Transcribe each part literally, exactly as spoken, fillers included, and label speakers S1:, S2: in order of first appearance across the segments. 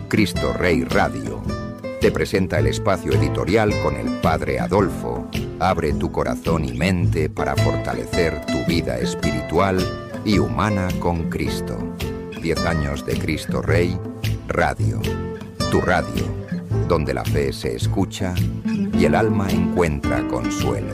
S1: Cristo Rey Radio te presenta el espacio editorial con el Padre Adolfo. Abre tu corazón y mente para fortalecer tu vida espiritual y humana con Cristo. Diez años de Cristo Rey Radio. Tu radio, donde la fe se escucha y el alma encuentra consuelo.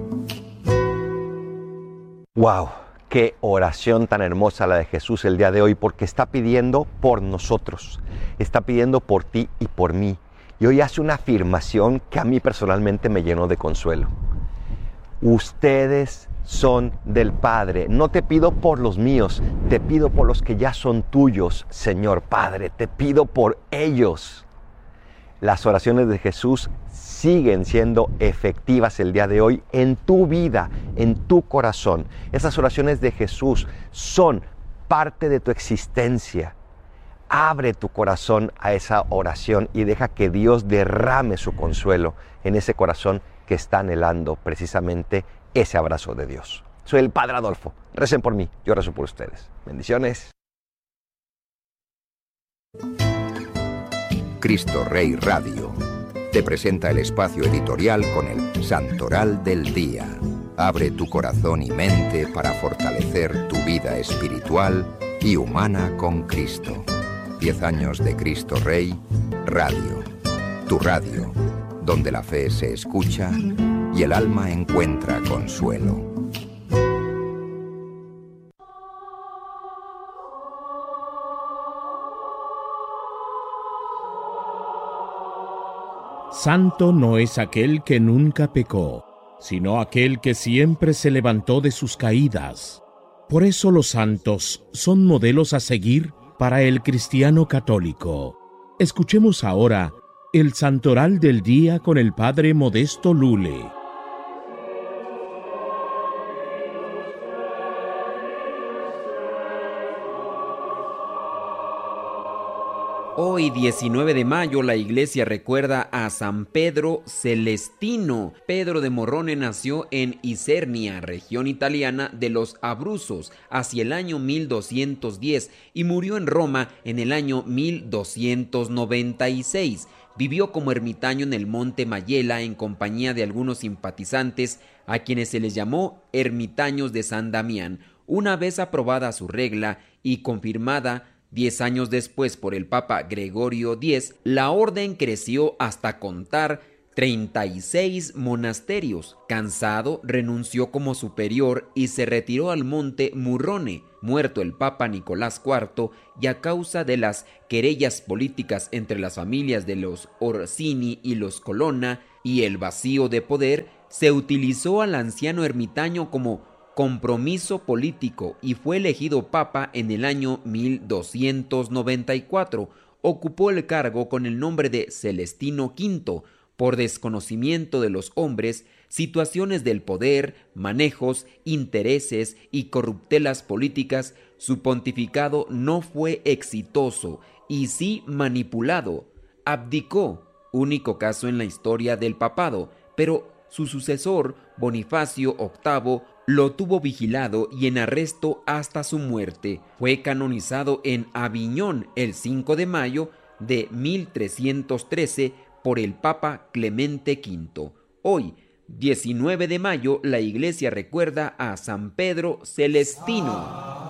S2: ¡Wow! Qué oración tan hermosa la de Jesús el día de hoy, porque está pidiendo por nosotros, está pidiendo por ti y por mí. Y hoy hace una afirmación que a mí personalmente me llenó de consuelo. Ustedes son del Padre. No te pido por los míos, te pido por los que ya son tuyos, Señor Padre. Te pido por ellos. Las oraciones de Jesús siguen siendo efectivas el día de hoy en tu vida, en tu corazón. Esas oraciones de Jesús son parte de tu existencia. Abre tu corazón a esa oración y deja que Dios derrame su consuelo en ese corazón que está anhelando precisamente ese abrazo de Dios. Soy el Padre Adolfo. Recen por mí, yo rezo por ustedes. Bendiciones.
S1: Cristo Rey Radio te presenta el espacio editorial con el Santoral del Día. Abre tu corazón y mente para fortalecer tu vida espiritual y humana con Cristo. Diez años de Cristo Rey Radio. Tu radio, donde la fe se escucha y el alma encuentra consuelo.
S3: Santo no es aquel que nunca pecó, sino aquel que siempre se levantó de sus caídas. Por eso los santos son modelos a seguir para el cristiano católico. Escuchemos ahora el Santoral del Día con el Padre Modesto Lule.
S4: Hoy, diecinueve de mayo, la iglesia recuerda a San Pedro Celestino. Pedro de Morrone nació en Isernia, región italiana de los Abruzos, hacia el año mil doscientos diez y murió en Roma en el año mil doscientos noventa y seis. Vivió como ermitaño en el monte Mayela en compañía de algunos simpatizantes a quienes se les llamó ermitaños de San Damián. Una vez aprobada su regla y confirmada Diez años después por el Papa Gregorio X, la orden creció hasta contar treinta y seis monasterios. Cansado, renunció como superior y se retiró al monte Murrone. Muerto el Papa Nicolás cuarto, y a causa de las querellas políticas entre las familias de los Orsini y los Colonna y el vacío de poder, se utilizó al anciano ermitaño como compromiso político y fue elegido papa en el año mil doscientos noventa y cuatro. Ocupó el cargo con el nombre de Celestino quinto. Por desconocimiento de los hombres, situaciones del poder, manejos, intereses y corruptelas políticas, su pontificado no fue exitoso y sí manipulado. Abdicó, único caso en la historia del papado, pero su sucesor, Bonifacio octavo, lo tuvo vigilado y en arresto hasta su muerte. Fue canonizado en Aviñón el cinco de mayo de mil trescientos trece por el Papa Clemente quinto. Hoy, diecinueve de mayo, la iglesia recuerda a San Pedro Celestino.